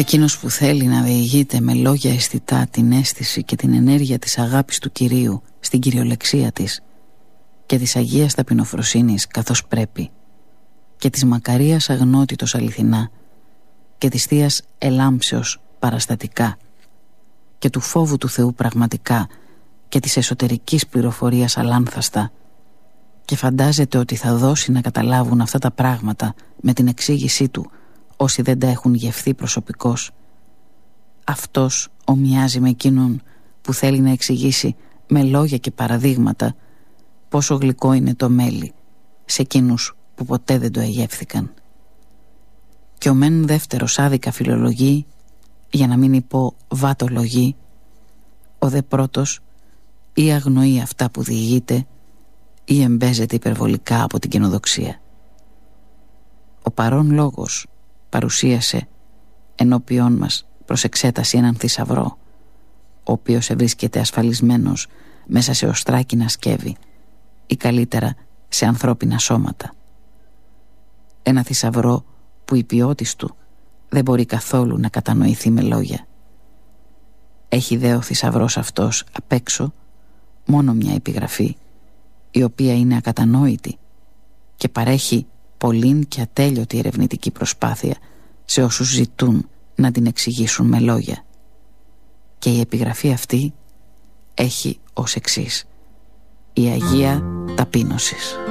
Εκείνος που θέλει να διηγείται με λόγια αισθητά την αίσθηση και την ενέργεια της αγάπης του Κυρίου στην κυριολεξία της και της Αγίας Ταπεινοφροσύνης καθώς πρέπει και της μακαρίας αγνότητος αληθινά και της Θείας Ελάμψεως παραστατικά και του φόβου του Θεού πραγματικά και της εσωτερικής πληροφορίας αλάνθαστα και φαντάζεται ότι θα δώσει να καταλάβουν αυτά τα πράγματα με την εξήγησή του όσοι δεν τα έχουν γευθεί προσωπικώς. Αυτός ομοιάζει με εκείνον που θέλει να εξηγήσει με λόγια και παραδείγματα πόσο γλυκό είναι το μέλι σε εκείνους που ποτέ δεν το εγεύθηκαν. Και ο μεν δεύτερος άδικα φιλολογεί, για να μην πω βατολογεί, ο δε πρώτος ή αγνοεί αυτά που διηγείται ή εμπέζεται υπερβολικά από την καινοδοξία. Ο παρών λόγος παρουσίασε ενώπιόν μας προς εξέταση έναν θησαυρό, ο οποίος ευρίσκεται ασφαλισμένος μέσα σε οστράκινα σκεύη ή καλύτερα σε ανθρώπινα σώματα. Ένα θησαυρό που η ποιότης του δεν μπορεί καθόλου να κατανοηθεί με λόγια. Έχει δε ο θησαυρός αυτός απ' έξω μόνο μια επιγραφή, η οποία είναι ακατανόητη και παρέχει πολλήν και ατέλειωτη ερευνητική προσπάθεια σε όσους ζητούν να την εξηγήσουν με λόγια. Και η επιγραφή αυτή έχει ως εξής: η Αγία Ταπείνωσης.